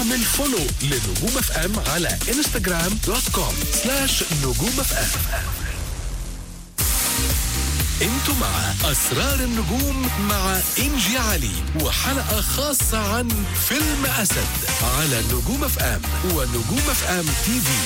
اعمل فولو لنجوم اف ام على instagram.com/نجوم اف ام. انتوا مع اسرار النجوم مع انجي علي، وحلقة خاصة عن فيلم اسد على نجوم اف ام ونجوم اف ام تي في.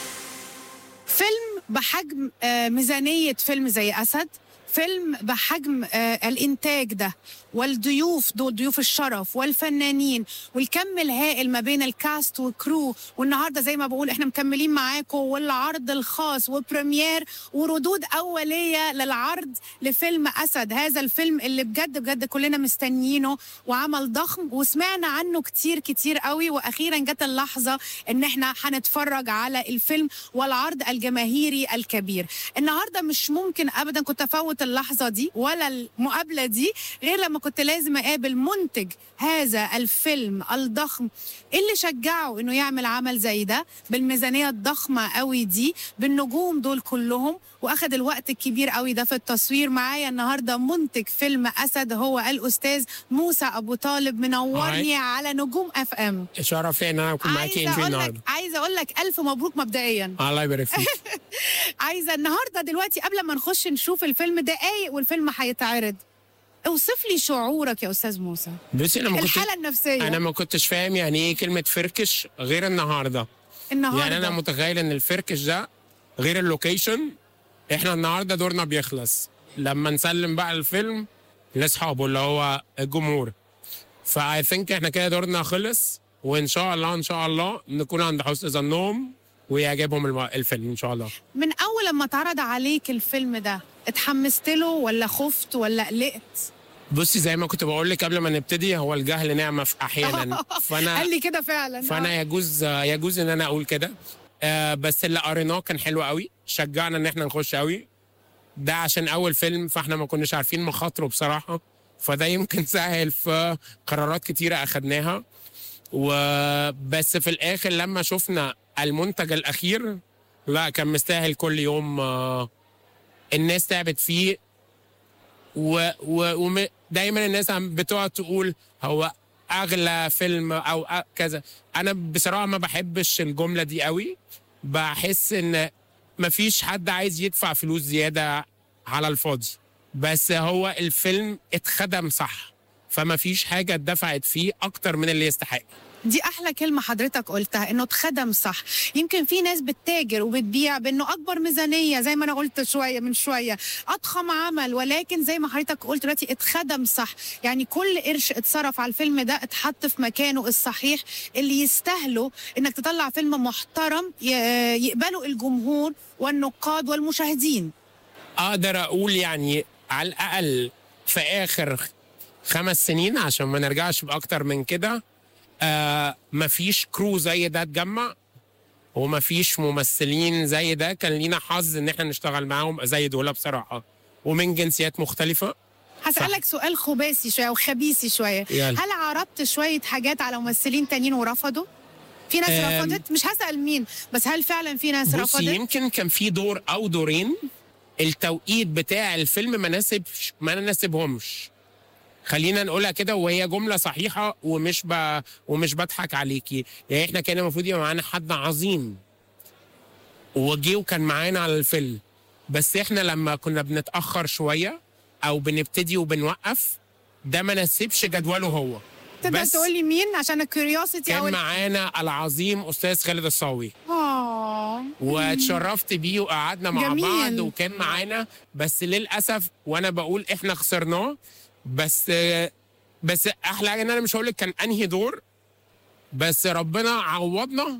فيلم بحجم ميزانية فيلم زي أسد، فيلم بحجم الإنتاج ده، والضيوف دول ضيوف الشرف والفنانين والكم الهائل ما بين الكاست والكرو. والنهارده زي ما بقول احنا مكملين معاكم، والعرض الخاص وبريمير وردود أولية للعرض لفيلم أسد، هذا الفيلم اللي بجد بجد كلنا مستنيينه وعمل ضخم وسمعنا عنه كتير كتير قوي، وأخيرا جت اللحظة ان احنا هنتفرج على الفيلم والعرض الجماهيري الكبير. النهارده مش ممكن أبدا كنت أفوت اللحظة دي ولا المقابلة دي غير لما كنت لازم أقابل منتج هذا الفيلم الضخم اللي شجعه إنه يعمل عمل زي ده بالميزانية الضخمة قوي دي بالنجوم دول كلهم، وأخد الوقت الكبير قوي ده في التصوير. معايا النهاردة منتج فيلم أسد هو الأستاذ موسى أبو طالب، منورني على نجوم اف ام. شرف لي ان انا اكون معاكي النهارده. عايزه اقول لك الف مبروك مبدئيا. الله يبارك فيك. عايزه النهارده دلوقتي قبل ما نخش نشوف الفيلم دقايق والفيلم هيتعرض، اوصف لي شعورك يا استاذ موسى. بصي الحاله النفسيه. انا ما كنتش فاهم يعني ايه كلمه فركش غير النهارده. يعني انا متخيل ان الفركش ده غير اللوكيشن. احنا النهارده دورنا بيخلص لما نسلم بقى الفيلم لاصحابه اللي هو الجمهور. فاي ثينك احنا كده دورنا خلص، وان شاء الله ان شاء الله نكون عند حسن ظنهم ويعجبهم الفيلم ان شاء الله. من اول لما اتعرض عليك الفيلم ده اتحمست له ولا خفت ولا قلقت؟ بصي زي ما كنت بقول لك قبل ما نبتدي، هو الجهل نعمه في احيانا. فانا قال لي كده فعلا. فانا يجوز ان انا اقول كده. بس اللي قريناه كان حلو قوي، شجعنا ان احنا نخش قوي. ده عشان اول فيلم فاحنا ما كناش عارفين مخاطره بصراحه، فده يمكن سهل في قرارات كتيره اخدناها. وبس في الاخر لما شفنا المنتج الاخير لا كان مستاهل كل يوم الناس تعبت فيه. ودايما الناس بتقعد تقول هو اغلى فيلم او كذا. انا بصراحه ما بحبش الجمله دي قوي. بحس ان مفيش حد عايز يدفع فلوس زياده على الفاضي، بس هو الفيلم اتخدم صح، فما فيش حاجه اتدفعت فيه اكتر من اللي يستحق. دي احلى كلمه حضرتك قلتها، انه اتخدم صح. يمكن في ناس بتتاجر وبتبيع بانه اكبر ميزانيه زي ما انا قلت من شويه اضخم عمل، ولكن زي ما حضرتك قلت دلوقتي اتخدم صح. يعني كل قرش اتصرف على الفيلم ده اتحط في مكانه الصحيح اللي يستاهله انك تطلع فيلم محترم يقبله الجمهور والنقاد والمشاهدين. اقدر اقول يعني على الاقل في اخر 5 سنين عشان ما نرجعش باكتر من كده، مفيش كرو زي ده اتجمع، ومفيش ممثلين زي ده كان لينا حظ ان احنا نشتغل معاهم زي دول بصراحه، ومن جنسيات مختلفه. هسألك سؤال خباثي شويه وخبيثي شويه، هل عرضت شويه حاجات على ممثلين تانيين ورفضوا؟ في ناس رفضت، مش هسأل مين، بس هل فعلا في ناس رفضت؟ يمكن كان في دور او دورين التوقيت بتاع الفيلم ما ناسبهمش، خلينا نقولها كده، وهي جمله صحيحه ومش بضحك عليكي. يعني احنا كان المفروض يبقى معانا حد عظيم وجي وكان معانا على الفيلم، بس احنا لما كنا بنتاخر شويه او بنبتدي وبنوقف ده ما نسيبش جدوله هو. تقدر تقول لي مين عشان الكيوريوسيتي؟ كان معانا العظيم استاذ خالد الصاوي، واتشرفت بيه وقعدنا مع بعض وكان معانا، بس للاسف وانا بقول احنا خسرناه. بس احلى حاجه ان انا مش هقول لك كان انهي دور، بس ربنا عوضنا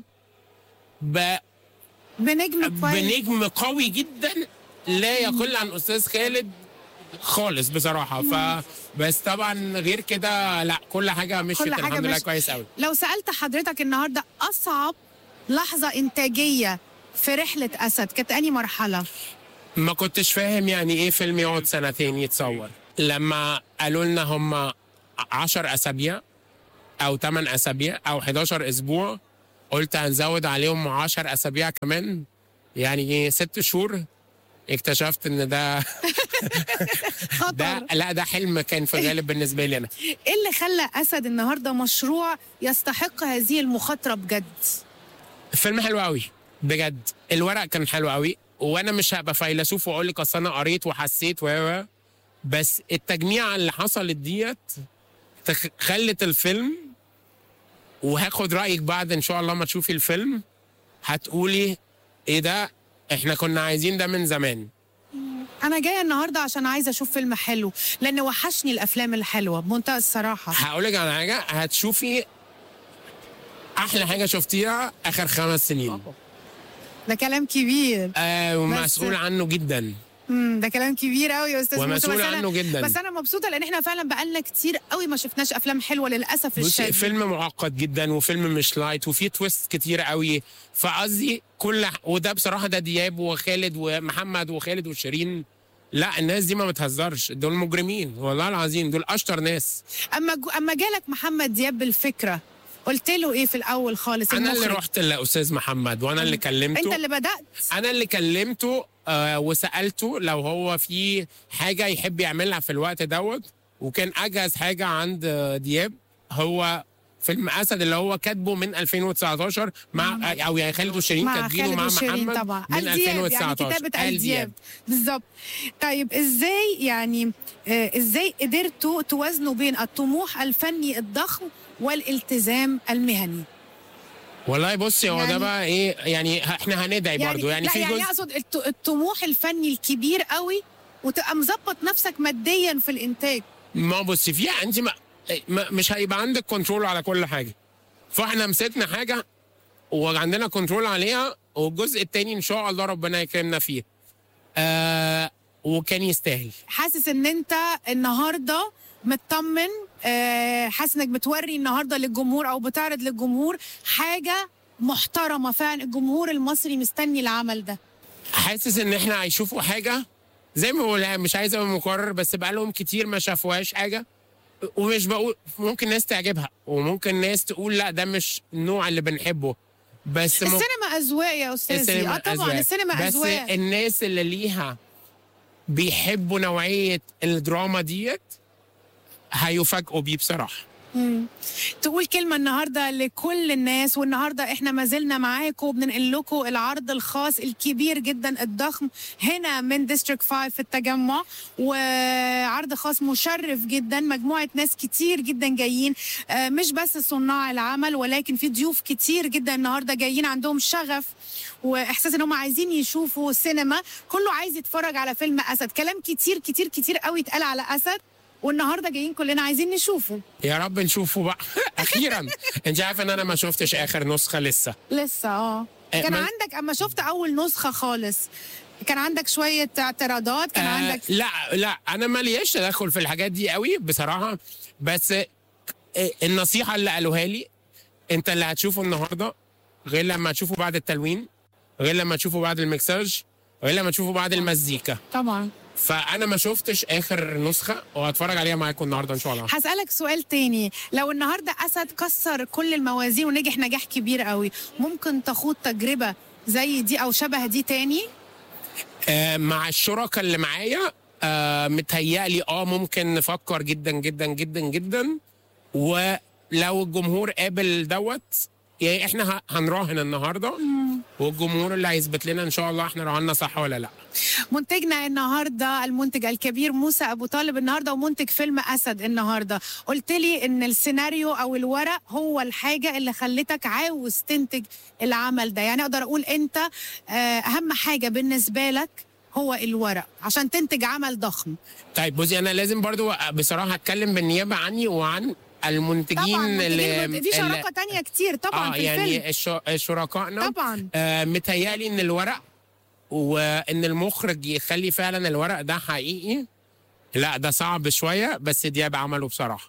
بنجم قوي جدا لا يقل عن استاذ خالد خالص بصراحه. بس طبعا غير كده لا، كل حاجه مشيت الحمد لله كويس قوي. لو سالت حضرتك النهارده اصعب لحظه انتاجيه في رحله اسد كانت انهي مرحله؟ ما كنتش فاهم يعني ايه فيلم يقعد 2 سنين يتصور. لما قالوا لنا هم 10 اسابيع او 8 اسابيع او 11 اسبوع، قلت هنزود عليهم 10 اسابيع كمان، يعني 6 شهور. اكتشفت ان ده خطر. لا ده حلم كان في غالب بالنسبه لي انا. ايه اللي خلى اسد النهارده مشروع يستحق هذه المخاطره بجد؟ الفيلم حلو قوي بجد، الورق كان حلو قوي، وانا مش هبقى فيلسوف واقول لك اصل انا قريت وحسيت بس التجميعه اللي حصلت ديت خلت الفيلم، وهاخد رايك بعد ان شاء الله ما تشوفي الفيلم، هتقولي ايه ده، احنا كنا عايزين ده من زمان. انا جايه النهارده عشان عايزه اشوف فيلم حلو، لان وحشني الافلام الحلوه بمنتهى الصراحه. هقول لك على حاجه، هتشوفي احلى حاجه شفتيها اخر 5 سنين. ده كلام كبير. ومسؤول عنه جدا. ده كلام كبير قوي يا استاذ موسى. ومسؤول عنه جدا. بس انا مبسوطه لان احنا فعلا بقالنا كتير قوي ما شفناش افلام حلوه للاسف الشديد. فيلم معقد جدا وفيلم مش لايت وفيه تويست كتير قوي، فقصدي وده بصراحه ده دياب وخالد ومحمد وخالد وشيرين، لا الناس دي ما بتهزرش، دول مجرمين والله العظيم، دول اشطر ناس. اما جالك محمد دياب بالفكره قلت له ايه في الاول خالص؟ انا المخرج. اللي رحت لاستاذ محمد وانا اللي كلمته. انت اللي بدات؟ انا اللي كلمته وسالته لو هو في حاجه يحب يعملها في الوقت دوت، وكان اجهز حاجه عند دياب هو فيلم اسد اللي هو كاتبه من 2019 مع او يعني خالد وشيرين كاتبينه مع محمد طبعا. من 2019 يعني كتابه دياب بالظبط. طيب ازاي قدرتوا توازنوا بين الطموح الفني الضخم والالتزام المهني؟ والله بصي هو ده بقى ايه، يعني احنا هندعي برضه يعني في يعني اقصد الطموح الفني الكبير قوي وتبقى مظبط نفسك ماديا في الانتاج. ما بصي فيها انت مش هيبقى عندك كنترول على كل حاجه، فاحنا مسكنا حاجه وعندنا كنترول عليها، والجزء التاني ان شاء الله ربنا يكرمنا فيه. وكان يستاهل. حاسس ان انت النهارده مطمن، حاسس انك بتوري النهارده للجمهور او بتعرض للجمهور حاجه محترمه فعلا، الجمهور المصري مستني العمل ده. حاسس ان احنا هيشوفوا حاجه زي ما بقول، مش عايز ابقى مكرر، بس بقى لهم كتير ما شافوهاش حاجه، ومش بقول ممكن ناس تعجبها وممكن ناس تقول لا ده مش النوع اللي بنحبه، بس السينما اذواق يا استاذي. طبعا السينما اذواق، بس الناس اللي ليها بيحبوا نوعيه الدراما ديت هيفاجئوا بيه بصراحه. تقول كلمة النهاردة لكل الناس، والنهاردة احنا ما زلنا معاكم وبننقل لكم العرض الخاص الكبير جدا الضخم هنا من ديستريكت 5 في التجمع، وعرض خاص مشرف جدا، مجموعة ناس كتير جدا جايين، مش بس صناع العمل ولكن في ضيوف كتير جدا النهاردة جايين عندهم شغف واحساس ان هم عايزين يشوفوا سينما، كله عايز يتفرج على فيلم اسد. كلام كتير كتير كتير قوي اتقال على اسد، والنهارده جايين كلنا عايزين نشوفه. يا رب نشوفه بقى اخيرا. انت عارفه ان انا ما شفتش اخر نسخه لسه. كان عندك اما شفت اول نسخه خالص كان عندك شويه اعتراضات، كان عندك لا انا ماليش تدخل في الحاجات دي قوي بصراحه، بس النصيحه اللي قالوها لي، انت اللي هتشوفه النهارده غير لما تشوفه بعد التلوين، غير لما تشوفه بعد المكساج، غير لما تشوفه بعد المزيكا. طبعا. فانا ما شفتش اخر نسخه وهتفرج عليها معاكم النهارده ان شاء الله. هسالك سؤال تاني، لو النهارده اسد كسر كل الموازين ونجح نجاح كبير قوي، ممكن تخوض تجربه زي دي او شبه دي تاني؟ مع الشركاء اللي معايا متهيألي ممكن نفكر جدا جدا جدا جدا، ولو الجمهور قابل دوت يعني احنا هنراهن النهارده، والجمهور اللي هيثبت لنا ان شاء الله احنا راهنا صح ولا لا. منتجنا النهارده المنتج الكبير موسى ابو طالب النهارده، ومنتج فيلم اسد النهارده، قلت لي ان السيناريو او الورق هو الحاجه اللي خلتك عاوز تنتج العمل ده، يعني اقدر اقول انت اهم حاجه بالنسبه لك هو الورق عشان تنتج عمل ضخم. طيب بصي انا لازم برضو بصراحه اتكلم بالنيابه عني وعن المنتجين اللي في شراكه تانية كتير طبعا في يعني شركائنا طبعا. متهيألي ان الورق وان المخرج يخلي فعلا الورق ده حقيقي، لا ده صعب شويه، بس دياب عمله بصراحه.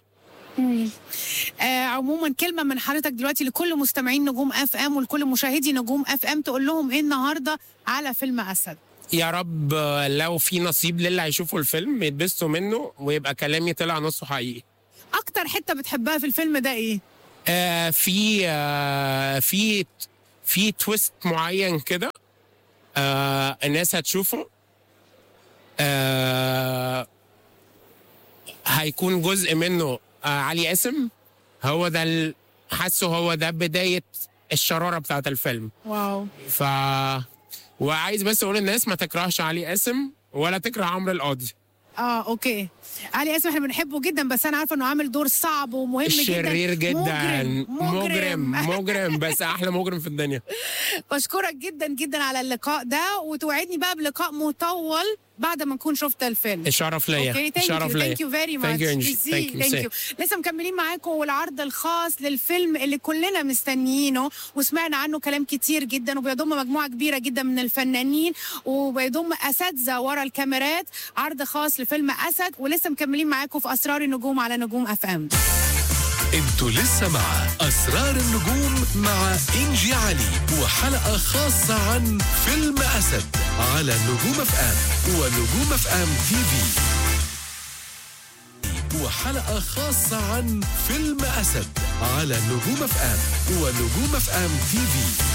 عموما كلمه من حضرتك دلوقتي لكل مستمعين نجوم اف ام ولكل مشاهدي نجوم اف ام، تقول لهم ايه النهارده على فيلم اسد؟ يا رب لو في نصيب للي هيشوفوا الفيلم يتبسطوا منه ويبقى كلامي طلع نصه حقيقي. اكتر حته بتحبها في الفيلم ده ايه؟ في تويست معين كده، الناس هتشوفه هيكون جزء منه علي قاسم. هو ده حاسه هو ده بدايه الشراره بتاعت الفيلم. واو. وعايز بس اقول للناس ما تكرهش علي قاسم ولا تكره عمرو القاضي. اوكي. علي قاسم احنا بنحبه جدا، بس انا عارفه انه عامل دور صعب ومهم جدا. شرير جدا. مجرم. مجرم بس احلى مجرم في الدنيا. بشكرك جدا جدا على اللقاء ده، وتوعدني بقى بلقاء مطول بعد ما نكون شفت الفيلم. الشرف ليا. اوكي. ثانك يو فيري ماتش. ثانك يو. لسه مكملين معاكم والعرض الخاص للفيلم اللي كلنا مستنيينه وسمعنا عنه كلام كتير جدا، وبيضم مجموعه كبيره جدا من الفنانين وبيضم اساتذه ورا الكاميرات. عرض خاص لفيلم اسد، ولسه مكملين معاكم في اسرار النجوم على نجوم اف ام. انتوا لسه مع أسرار النجوم مع إنجي علي، وحلقة خاصة عن فيلم أسد على نجوم اف ام ونجوم اف ام تي في. وحلقة خاصة عن فيلم أسد على نجوم اف ام ونجوم اف ام تي في.